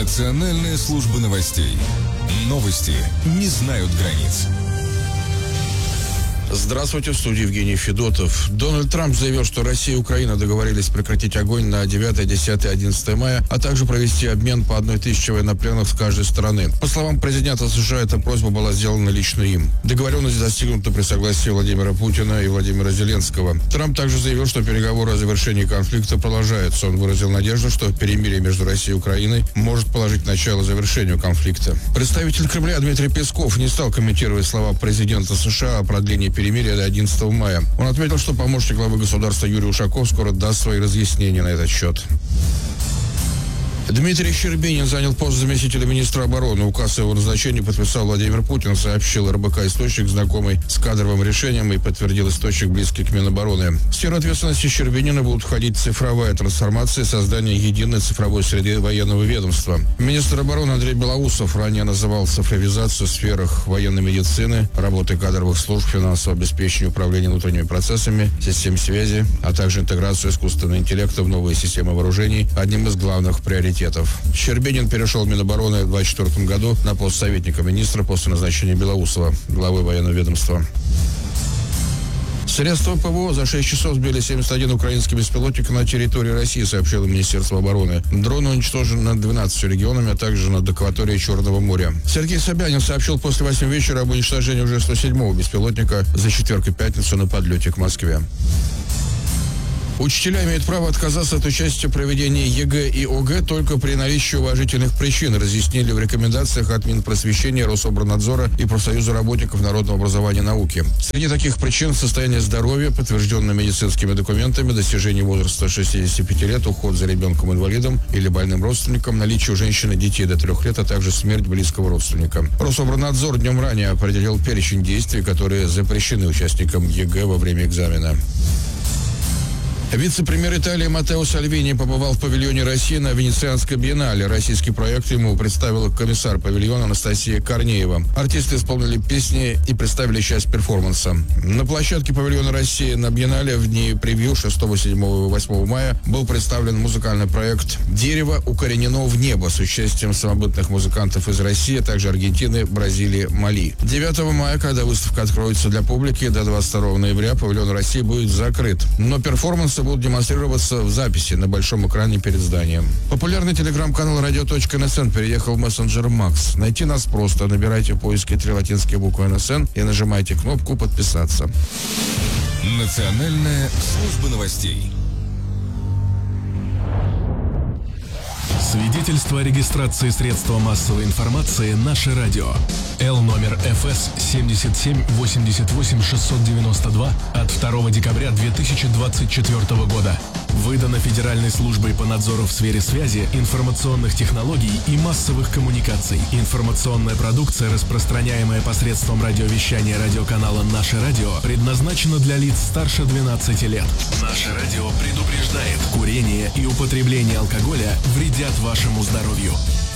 Национальная служба новостей. Новости не знают границ. Здравствуйте, в студии Евгений Федотов. Дональд Трамп заявил, что Россия и Украина договорились прекратить огонь на 9, 10 и 11 мая, а также провести обмен по 1000 военнопленных с каждой стороны. По словам президента США, эта просьба была сделана лично им. Договоренность достигнута при согласии Владимира Путина и Владимира Зеленского. Трамп также заявил, что переговоры о завершении конфликта продолжаются. Он выразил надежду, что перемирие между Россией и Украиной может положить начало завершению конфликта. Представитель Кремля Дмитрий Песков не стал комментировать слова президента США о продлении перемирия до 11 мая. Он отметил, что помощник главы государства Юрий Ушаков скоро даст свои разъяснения на этот счет. Дмитрий Щербинин занял пост заместителя министра обороны. Указ о его назначении подписал Владимир Путин, сообщил РБК источник, знакомый с кадровым решением, и подтвердил источник, близкий к Минобороны. В сферу ответственности Щербинина будут входить цифровая трансформация и создание единой цифровой среды военного ведомства. Министр обороны Андрей Белоусов ранее называл цифровизацию в сферах военной медицины, работы кадровых служб, финансового обеспечения, управления внутренними процессами, систем связи, а также интеграцию искусственного интеллекта в новые системы вооружений одним из главных приоритетов. Щербинин перешел в Минобороны в 2024 году на пост советника министра после назначения Белоусова главой военного ведомства. Средства ПВО за 6 часов сбили 71 украинский беспилотник на территории России, сообщило Министерство обороны. Дроны уничтожены над 12 регионами, а также над акваторией Черного моря. Сергей Собянин сообщил после 8 вечера об уничтожении уже 107-го беспилотника за четверг и пятницу на подлете к Москве. Учителя имеют право отказаться от участия в проведении ЕГЭ и ОГЭ только при наличии уважительных причин, разъяснили в рекомендациях от Минпросвещения, Рособорнадзора и Профсоюза работников народного образования и науки. Среди таких причин состояние здоровья, подтвержденное медицинскими документами, достижение возраста 65 лет, уход за ребенком-инвалидом или больным родственником, наличие у женщины детей до 3 лет, а также смерть близкого родственника. Рособорнадзор днем ранее определил перечень действий, которые запрещены участникам ЕГЭ во время экзамена. Вице-премьер Италии Маттео Сальвини побывал в павильоне России на Венецианской биеннале. Российский проект ему представила комиссар павильона Анастасия Корнеева. Артисты исполнили песни и представили часть перформанса. На площадке павильона России на биеннале в дни превью 6, 7 и 8 мая был представлен музыкальный проект «Дерево укоренено в небо» с участием самобытных музыкантов из России, а также Аргентины, Бразилии, Мали. 9 мая, когда выставка откроется для публики, до 22 ноября павильон России будет закрыт. Но перформансы будут демонстрироваться в записи на большом экране перед зданием. Популярный телеграм-канал radio.nsn переехал в мессенджер Макс. Найти нас просто. Набирайте в поиске 3 латинские буквы НСН и нажимайте кнопку «Подписаться». Национальная служба новостей. Свидетельство о регистрации средства массовой информации «Наше радио». Л номер ФС 77-88-692 от 2 декабря 2024 года. Выдано Федеральной службой по надзору в сфере связи, информационных технологий и массовых коммуникаций. Информационная продукция, распространяемая посредством радиовещания радиоканала «Наше радио», предназначена для лиц старше 12 лет. «Наше радио» предупреждает: курение и употребление алкоголя вредят вашему здоровью.